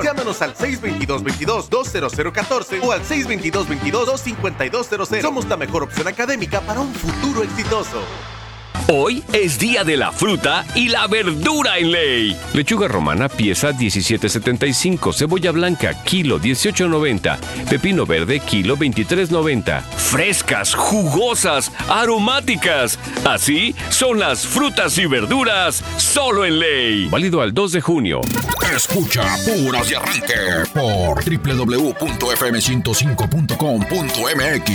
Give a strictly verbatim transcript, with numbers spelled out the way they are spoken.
Llámanos al seis dos dos, veintidós, dos cero cero catorce o al seis dos dos, veintidós, dos cincuenta y dos cero cero. Somos la mejor opción académica para un futuro exitoso. Hoy es día de la fruta y la verdura en Ley. Lechuga romana pieza diecisiete setenta y cinco, cebolla blanca kilo dieciocho noventa, pepino verde kilo veintitrés noventa. Frescas, jugosas, aromáticas. Así son las frutas y verduras solo en Ley. Válido al dos de junio. Escucha Puras de Arranque por doble u doble u doble u punto efe eme ciento cinco punto com punto eme equis.